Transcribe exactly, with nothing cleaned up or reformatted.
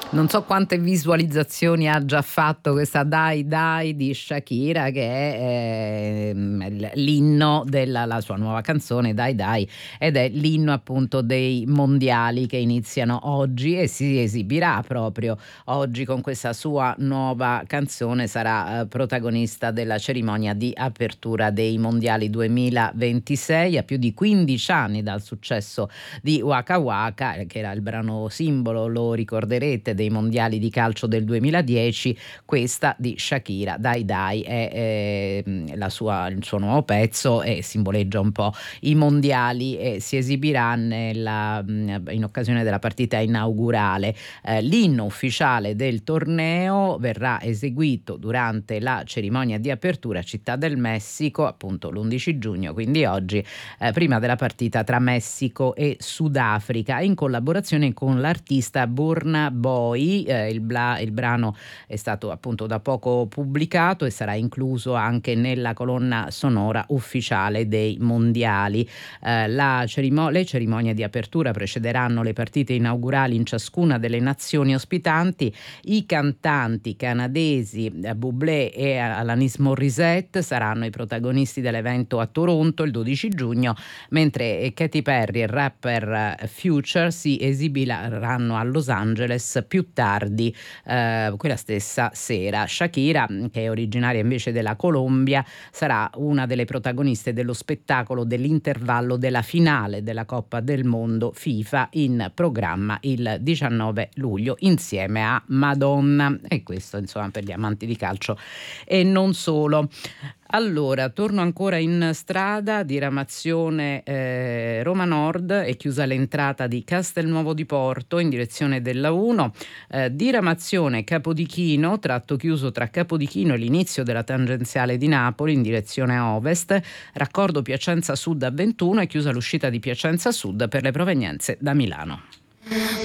Non so quante visualizzazioni ha già fatto questa Dai Dai di Shakira, che è ehm, l'inno della la sua nuova canzone Dai Dai, ed è l'inno appunto dei mondiali che iniziano oggi, e si esibirà proprio oggi con questa sua nuova canzone. Sarà eh, protagonista della cerimonia di apertura dei mondiali duemilaventisei, a più di quindici anni dal successo di Waka Waka, che era il brano simbolo, lo ricorderete, dei mondiali di calcio del duemiladieci. Questa di Shakira, Dai Dai, è eh, la sua, il suo nuovo pezzo, e simboleggia un po' i mondiali, e si esibirà nella, in occasione della partita inaugurale. Eh, l'inno ufficiale del torneo verrà eseguito durante la cerimonia di apertura a Città del Messico, appunto l'undici giugno, quindi oggi, eh, prima della partita tra Messico e Sudafrica, in collaborazione con l'artista Burna Boy. Eh, il, bla, il brano è stato appunto da poco pubblicato e sarà incluso anche nella colonna sonora ufficiale dei mondiali. Eh, la cerimo- le cerimonie di apertura precederanno le partite inaugurali in ciascuna delle nazioni ospitanti. I cantanti canadesi eh, Bublé e Alanis Morissette saranno i protagonisti dell'evento a Toronto il dodici giugno, mentre Katy Perry e il rapper Future si esibiranno a Los Angeles più tardi eh, quella stessa sera. Shakira, che è originaria invece della Colombia, sarà una delle protagoniste dello spettacolo dell'intervallo della finale della Coppa del Mondo FIFA, in programma il diciannove luglio insieme a Madonna. E questo insomma per gli amanti di calcio e non solo. Allora, torno ancora in strada, diramazione eh, Roma Nord, è chiusa l'entrata di Castelnuovo di Porto in direzione della uno, eh, diramazione Capodichino, tratto chiuso tra Capodichino e l'inizio della tangenziale di Napoli in direzione ovest, raccordo Piacenza Sud a ventuno, è chiusa l'uscita di Piacenza Sud per le provenienze da Milano.